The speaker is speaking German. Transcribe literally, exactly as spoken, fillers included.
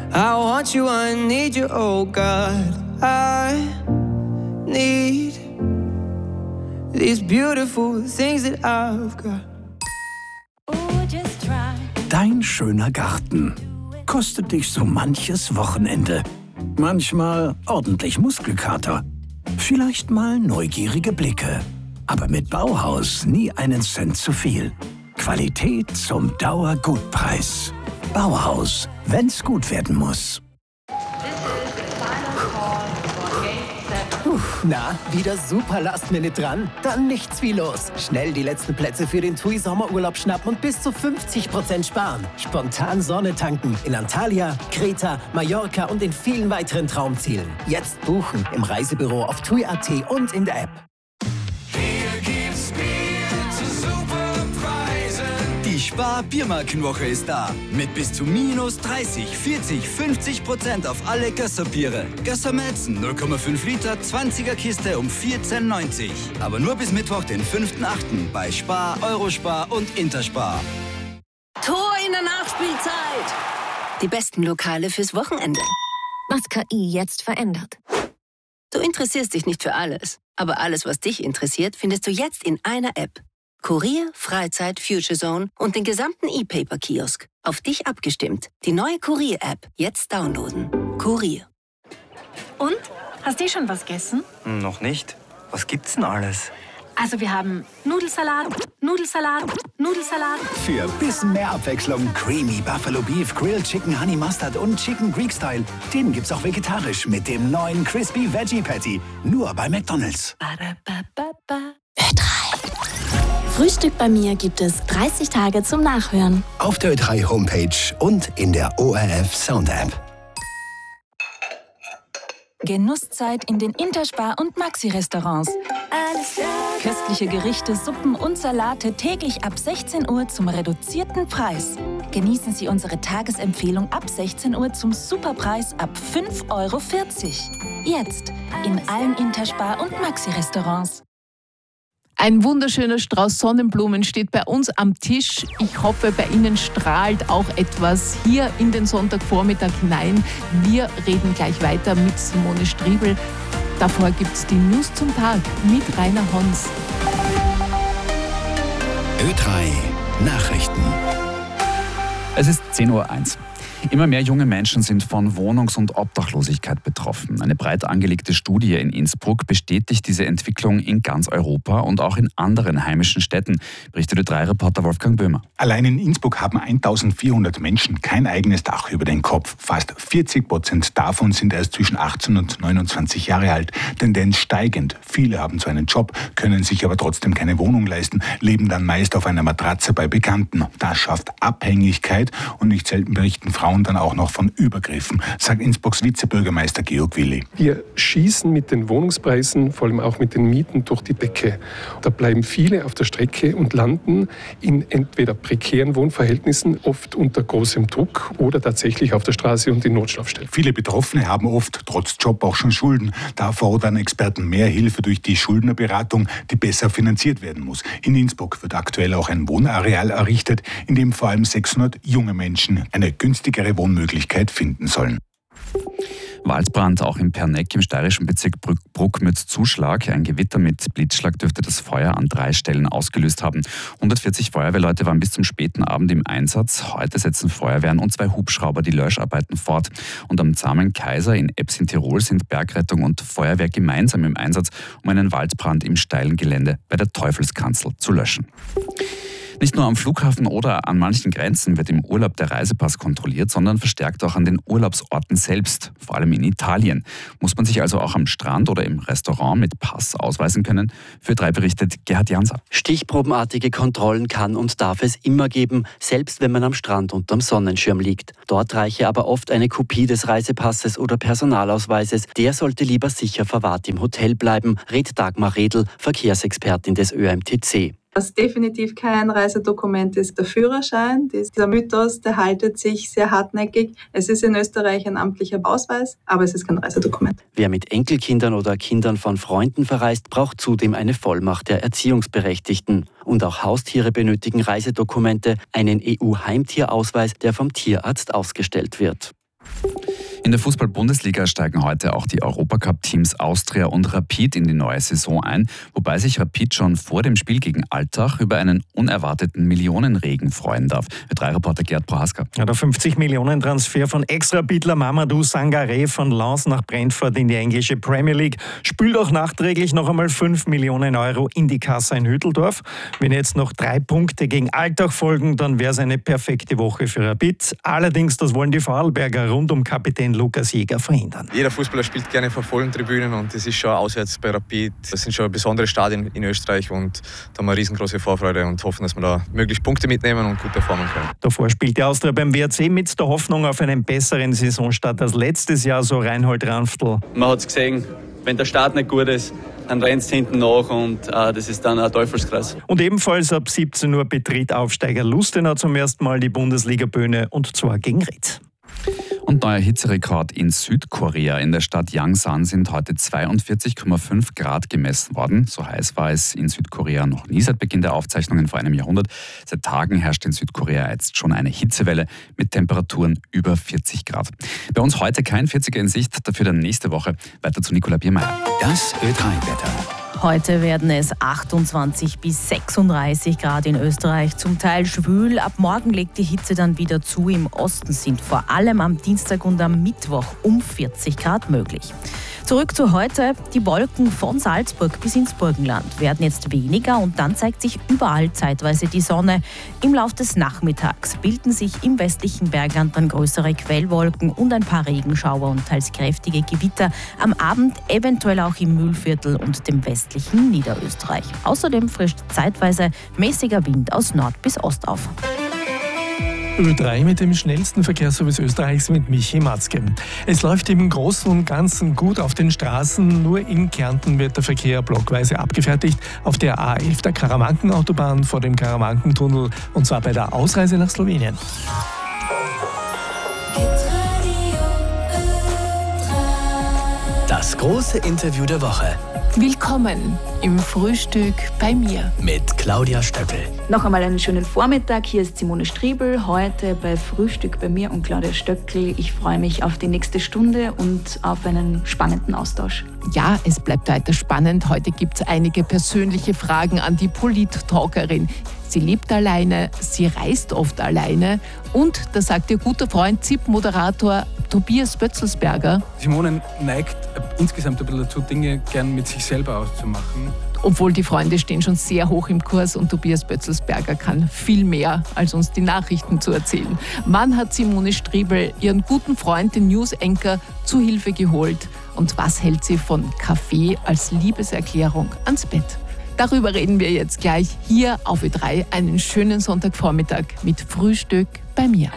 I want you, I need you, oh God. I need these beautiful things that I've got. Dein schöner Garten kostet dich so manches Wochenende. Manchmal ordentlich Muskelkater. Vielleicht mal neugierige Blicke. Aber mit Bauhaus nie einen Cent zu viel. Qualität zum Dauergutpreis. Bauhaus, wenn's gut werden muss. Puh, na, wieder super Last-Minute dran? Dann nichts wie los. Schnell die letzten Plätze für den T U I Sommerurlaub schnappen und bis zu fünfzig Prozent sparen. Spontan Sonne tanken in Antalya, Kreta, Mallorca und in vielen weiteren Traumzielen. Jetzt buchen im Reisebüro auf T U I Punkt A T und in der App. Die Spar-Biermarkenwoche ist da. Mit bis zu minus dreißig, vierzig, fünfzig Prozent auf alle Gösser-Biere. Gösser Malzen null Komma fünf Liter, zwanziger Kiste um vierzehn neunzig. Aber nur bis Mittwoch, den fünften achten bei Spar, Eurospar und Interspar. Tor in der Nachspielzeit. Die besten Lokale fürs Wochenende. Was K I jetzt verändert. Du interessierst dich nicht für alles, aber alles, was dich interessiert, findest du jetzt in einer App. Kurier, Freizeit, Future Zone und den gesamten E-Paper-Kiosk. Auf dich abgestimmt. Die neue Kurier-App. Jetzt downloaden. Kurier. Und? Hast du schon was gegessen? Noch nicht. Was gibt's denn alles? Also wir haben Nudelsalat, Nudelsalat, Nudelsalat. Für ein bisschen mehr Abwechslung Creamy Buffalo Beef, Grilled Chicken Honey Mustard und Chicken Greek Style. Den gibt's auch vegetarisch mit dem neuen Crispy Veggie Patty. Nur bei McDonald's. Ö drei. Frühstück bei mir gibt es dreißig Tage zum Nachhören. Auf der Ö drei Homepage und in der O R F Sound App. Genusszeit in den Interspar- und Maxi-Restaurants. Köstliche Gerichte, Suppen und Salate täglich ab sechzehn Uhr zum reduzierten Preis. Genießen Sie unsere Tagesempfehlung ab sechzehn Uhr zum Superpreis ab fünf Euro vierzig. Jetzt in allen Interspar- und Maxi-Restaurants. Ein wunderschöner Strauß Sonnenblumen steht bei uns am Tisch. Ich hoffe, bei Ihnen strahlt auch etwas hier in den Sonntagvormittag hinein. Wir reden gleich weiter mit Simone Striebel. Davor gibt es die News zum Tag mit Rainer Hons. Ö drei Nachrichten. Es ist zehn Uhr eins. Immer mehr junge Menschen sind von Wohnungs- und Obdachlosigkeit betroffen. Eine breit angelegte Studie in Innsbruck bestätigt diese Entwicklung in ganz Europa und auch in anderen heimischen Städten, berichtet Ö drei Reporter Wolfgang Böhmer. Allein in Innsbruck haben eintausendvierhundert Menschen kein eigenes Dach über den Kopf. Fast vierzig Prozent davon sind erst zwischen achtzehn und neunundzwanzig Jahre alt. Tendenz steigend. Viele haben zwar einen Job, können sich aber trotzdem keine Wohnung leisten, leben dann meist auf einer Matratze bei Bekannten. Das schafft Abhängigkeit und nicht selten berichten Frauen dann auch noch von Übergriffen, sagt Innsbrucks Vizebürgermeister Georg Willi. Wir schießen mit den Wohnungspreisen, vor allem auch mit den Mieten, durch die Decke. Da bleiben viele auf der Strecke und landen in entweder prekären Wohnverhältnissen, oft unter großem Druck oder tatsächlich auf der Straße und in Notschlafstellen. Viele Betroffene haben oft trotz Job auch schon Schulden. Da fordern Experten mehr Hilfe durch die Schuldnerberatung, die besser finanziert werden muss. In Innsbruck wird aktuell auch ein Wohnareal errichtet, in dem vor allem sechshundert junge Menschen eine günstige Wohnmöglichkeit finden sollen. Waldbrand auch im Perneck im steirischen Bezirk Bruck mit Zuschlag. Ein Gewitter mit Blitzschlag dürfte das Feuer an drei Stellen ausgelöst haben. hundertvierzig Feuerwehrleute waren bis zum späten Abend im Einsatz. Heute setzen Feuerwehren und zwei Hubschrauber die Löscharbeiten fort. Und am Zahmen Kaiser in Ebbs in Tirol sind Bergrettung und Feuerwehr gemeinsam im Einsatz, um einen Waldbrand im steilen Gelände bei der Teufelskanzel zu löschen. Nicht nur am Flughafen oder an manchen Grenzen wird im Urlaub der Reisepass kontrolliert, sondern verstärkt auch an den Urlaubsorten selbst, vor allem in Italien. Muss man sich also auch am Strand oder im Restaurant mit Pass ausweisen können? Für drei berichtet Gerhard Janser. Stichprobenartige Kontrollen kann und darf es immer geben, selbst wenn man am Strand unterm Sonnenschirm liegt. Dort reiche aber oft eine Kopie des Reisepasses oder Personalausweises. Der sollte lieber sicher verwahrt im Hotel bleiben, rät Dagmar Redl, Verkehrsexpertin des Ö M T C. Was definitiv kein Reisedokument ist, der Führerschein. Dieser Mythos, der haltet sich sehr hartnäckig. Es ist in Österreich ein amtlicher Ausweis, aber es ist kein Reisedokument. Wer mit Enkelkindern oder Kindern von Freunden verreist, braucht zudem eine Vollmacht der Erziehungsberechtigten. Und auch Haustiere benötigen Reisedokumente, einen E U-Heimtierausweis, der vom Tierarzt ausgestellt wird. In der Fußball-Bundesliga steigen heute auch die Europacup-Teams Austria und Rapid in die neue Saison ein, wobei sich Rapid schon vor dem Spiel gegen Altach über einen unerwarteten Millionenregen freuen darf. Ö drei Reporter Gerd Prohaska. Ja, der fünfzig Millionen Transfer von Ex-Rapidler Mamadou Sangaré von Lens nach Brentford in die englische Premier League spült auch nachträglich noch einmal fünf Millionen Euro in die Kasse in Hütteldorf. Wenn jetzt noch drei Punkte gegen Altach folgen, dann wäre es eine perfekte Woche für Rapid. Allerdings, das wollen die Vorarlberger rund um Kapitän Lukas Jäger verhindern. Jeder Fußballer spielt gerne vor vollen Tribünen und das ist schon auswärts bei Rapid. Das sind schon besondere Stadien in Österreich und da haben wir eine riesengroße Vorfreude und hoffen, dass wir da möglichst Punkte mitnehmen und gut performen können. Davor spielt die Austria beim W R C mit der Hoffnung auf einen besseren Saisonstart als letztes Jahr, so Reinhold Ranftl. Man hat es gesehen, wenn der Start nicht gut ist, dann rennt es hinten nach und äh, das ist dann ein Teufelskreis. Und ebenfalls ab siebzehn Uhr betritt Aufsteiger Lustenau zum ersten Mal die Bundesliga-Bühne und zwar gegen Ried. Und neuer Hitzerekord in Südkorea. In der Stadt Yangsan sind heute zweiundvierzig Komma fünf Grad gemessen worden. So heiß war es in Südkorea noch nie seit Beginn der Aufzeichnungen vor einem Jahrhundert. Seit Tagen herrscht in Südkorea jetzt schon eine Hitzewelle mit Temperaturen über vierzig Grad. Bei uns heute kein vierziger in Sicht, dafür dann nächste Woche. Weiter zu Nicola Biermeier. Das Ö drei Wetter. Heute werden es achtundzwanzig bis sechsunddreißig Grad in Österreich, zum Teil schwül. Ab morgen legt die Hitze dann wieder zu. Im Osten sind vor allem am Dienstag und am Mittwoch um vierzig Grad möglich. Zurück zu heute. Die Wolken von Salzburg bis ins Burgenland werden jetzt weniger und dann zeigt sich überall zeitweise die Sonne. Im Lauf des Nachmittags bilden sich im westlichen Bergland dann größere Quellwolken und ein paar Regenschauer und teils kräftige Gewitter. Am Abend eventuell auch im Mühlviertel und dem westlichen Niederösterreich. Außerdem frischt zeitweise mäßiger Wind aus Nord bis Ost auf. Ö drei mit dem schnellsten Verkehrsservice Österreichs mit Michi Matzke. Es läuft im Großen und Ganzen gut auf den Straßen, nur in Kärnten wird der Verkehr blockweise abgefertigt. Auf der A elf der Karawanken-Autobahn vor dem Karawankentunnel und zwar bei der Ausreise nach Slowenien. Das große Interview der Woche. Willkommen im Frühstück bei mir. Mit Claudia Stöckel. Noch einmal einen schönen Vormittag. Hier ist Simone Striebel, heute bei Frühstück bei mir und Claudia Stöckel. Ich freue mich auf die nächste Stunde und auf einen spannenden Austausch. Ja, es bleibt weiter spannend. Heute gibt es einige persönliche Fragen an die Polit-Talkerin. Sie lebt alleine, sie reist oft alleine und, da sagt ihr guter Freund, Z I P-Moderator Tobias Bötzelsberger. Simone neigt insgesamt ein bisschen dazu, Dinge gern mit sich selber auszumachen. Obwohl die Freunde stehen schon sehr hoch im Kurs und Tobias Bötzelsberger kann viel mehr, als uns die Nachrichten zu erzählen. Wann hat Simone Striebel ihren guten Freund, den News-Anchor, zu Hilfe geholt? Und was hält sie von Kaffee als Liebeserklärung ans Bett? Darüber reden wir jetzt gleich hier auf Ö drei. Einen schönen Sonntagvormittag mit Frühstück bei mir.